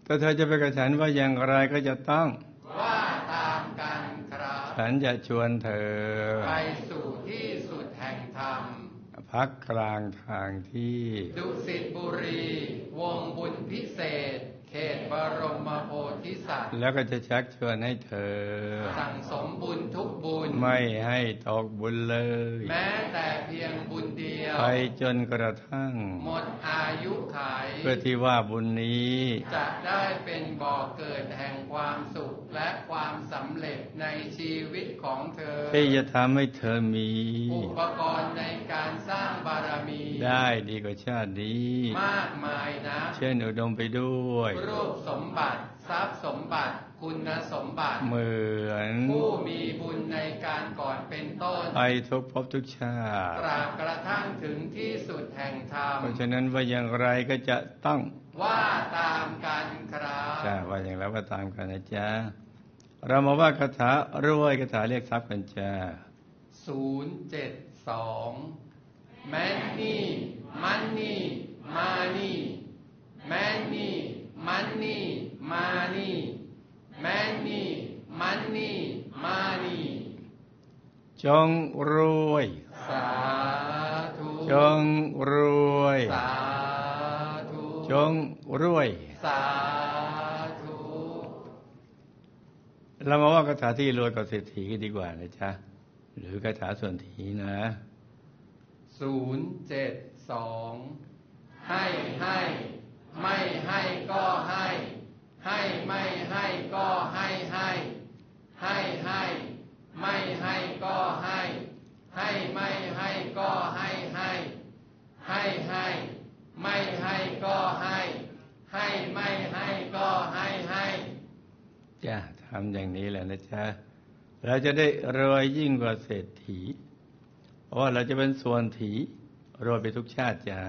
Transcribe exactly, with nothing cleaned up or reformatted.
แต่เธอจะไปกับฉันว่าอย่างไรก็จะต้องว่าตามกันครับฉันจะชวนเธอไปสู่ที่สุดแห่งธรรมพักกลางทางที่ดุสิตบุรี วงบุญพิเศษ เขตบรมโพธิสัตว์แล้วก็จะชักชวนให้เธอสั่งสมบุญทุกบุญไม่ให้ตกบุญเลยแม้แต่เพียงบุญเดียวไปจนกระทั่งหมดอายุขัยเพื่อที่ว่าบุญนี้จะได้เป็นบ่อเกิดแห่งความสุขและความสำเร็จในชีวิตของเธอที่จะทำให้เธอมีอุปกรณ์ในการสร้างบารมีได้ดีกว่าชาตินี้มากมายนะเช่นอุดมไปด้วยรูปสมบัติทรัพย์สมบัติคุณสมบัติเหมือนผู้มีบุญในการก่อนเป็นต้นไปทุกภพทุกชาติตราบกระทั่งถึงที่สุดแห่งธรรมเพราะฉะนั้นว่าอย่างไรก็จะต้องว่าตามกันครับจ้าว่าอย่างไรว่าตามกันนะจ๊ะเรามาว่าคาถารวยคาถาเรียกทรัพย์กันจ้าศูนย์เจ็ดสองแมนนี่มันนี่มานี่แมนนี่มันนี่มานี่แมนนี่มันนี่มานี่จงรวยสาธุจงรวยสาธุจงรวยสาธุเรามาว่าคาถาที่รวยกับเศรษฐีกันดีกว่านะจ๊ะหรือคาถาส่วนถีนะศูนย์เจ็ดสองให้ให้ไม่ให้ก็ให้ให้ไม่ให้ก็ให้ให้ให้ให้ไม่ให้ก็ให้ให้ไม่ให้ก็ให้ให้ให้ให้ไม่ให้ก็ให้ให้ไม่ให้ก็ให้ให้จ้ะทำอย่างนี้แหละนะจ๊ะเราจะได้รวยยิ่งกว่าเศรษฐีเพราะว่าเราจะเป็นส่วนถีรวยไปทุกชาติจ้ะ